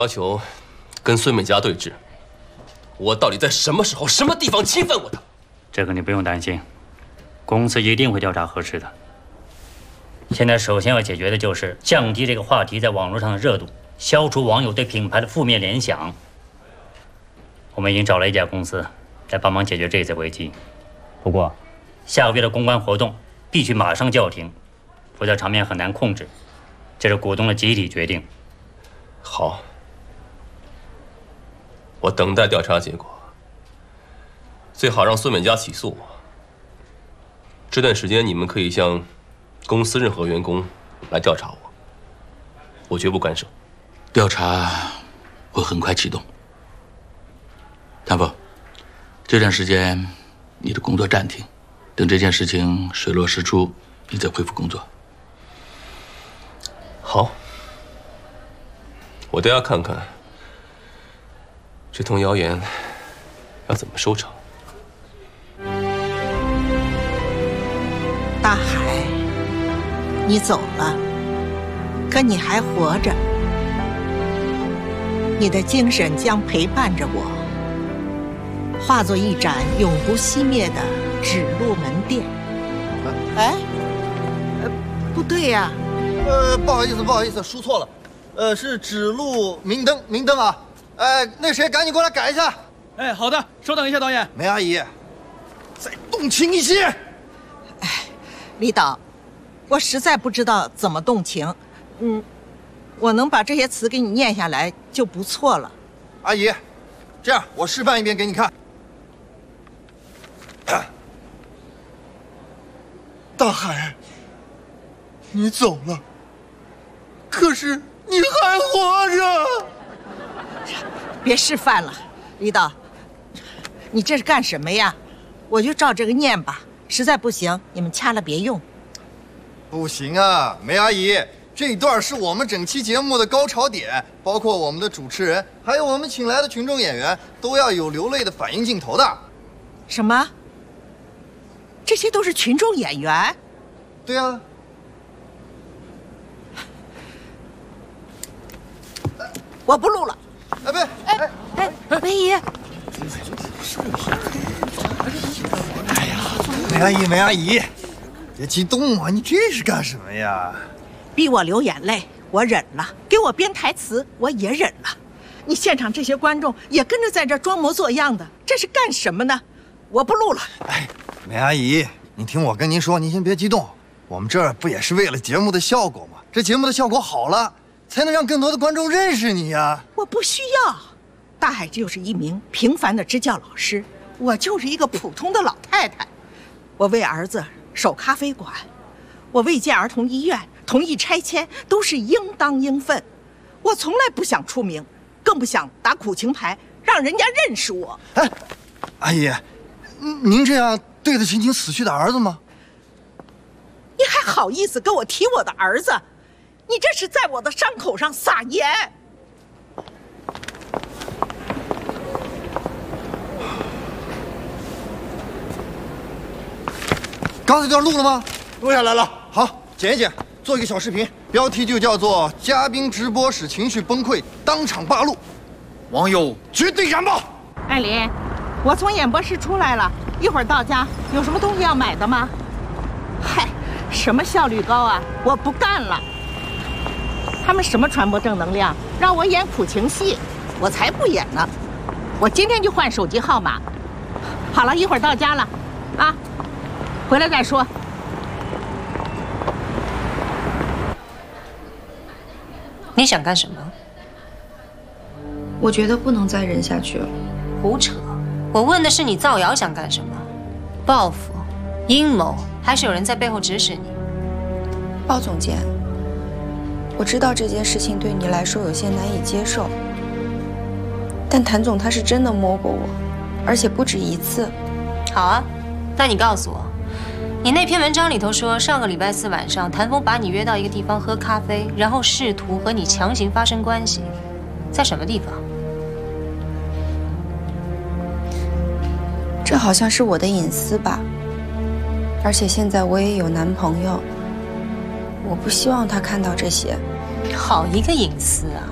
要求跟孙美嘉对质，我到底在什么时候、什么地方侵犯过她？ 这个你不用担心，公司一定会调查核实的。现在首先要解决的就是降低这个话题在网络上的热度，消除网友对品牌的负面联想。我们已经找了一家公司来帮忙解决这次危机，不过下个月的公关活动必须马上叫停，否则场面很难控制。这是股东的集体决定。 好，我等待调查结果，最好让孙美嘉起诉我。这段时间你们可以向公司任何员工来调查我，我绝不干涉。 调查会很快启动。谭峰，这段时间你的工作暂停，等这件事情水落石出，你再恢复工作。 好，我倒要看看这通谣言要怎么收场。 大海，你走了，可你还活着，你的精神将陪伴着我，化作一盏永不熄灭的指路门电。哎，不对呀。 不好意思，输错了，是指路明灯啊！哎，那谁赶紧过来改一下。 哎，好的，稍等一下，导演。 梅阿姨，再动情一些。 哎，李导，我实在不知道怎么动情，我能把这些词给你念下来就不错了。 阿姨，这样我示范一遍给你看。大海，你走了，可是你还活着。 别示范了，李导，你这是干什么呀？我就照这个念吧，实在不行你们掐了别用。 不行啊，梅阿姨，这一段是我们整期节目的高潮点，包括我们的主持人，还有我们请来的群众演员，都要有流泪的反应镜头的。 什么？这些都是群众演员？ 对啊。 我不录了。 哎，别！ 梅姨。 哎呀，梅阿姨，别激动啊！你这是干什么呀？ 逼我流眼泪，我忍了；给我编台词，我也忍了。你现场这些观众也跟着在这装模作样的，这是干什么呢？我不录了。 哎，梅阿姨，你听我跟您说，您先别激动。我们这不也是为了节目的效果吗？这节目的效果好了，才能让更多的观众认识你呀。 我不需要，大海就是一名平凡的支教老师，我就是一个普通的老太太。我为儿子守咖啡馆，我为建儿童医院，同意拆迁，都是应当应分。我从来不想出名，更不想打苦情牌，让人家认识我。 哎，阿姨，您这样对得起您死去的儿子吗？ 你还好意思跟我提我的儿子？你这是在我的伤口上撒盐。 刚才这段录了吗？录下来了。好，剪一剪，做一个小视频，标题就叫做“嘉宾直播使情绪崩溃，当场罢录，网友绝对燃爆”。 艾琳，我从演播室出来了，一会儿到家，有什么东西要买的吗？嗨，什么效率高啊！我不干了。他们什么传播正能量，让我演苦情戏，我才不演呢。我今天就换手机号码。好了，一会儿到家了，啊，回来再说。 你想干什么？ 我觉得不能再忍下去了。 胡扯！我问的是你造谣想干什么？报复、阴谋，还是有人在背后指使你？ 鲍总监，我知道这件事情对你来说有些难以接受，但谭总他是真的摸过我，而且不止一次。 好啊，那你告诉我，你那篇文章里头说，上个礼拜四晚上，谭峰把你约到一个地方喝咖啡，然后试图和你强行发生关系，在什么地方？ 这好像是我的隐私吧，而且现在我也有男朋友，我不希望他看到这些。 好一个隐私啊！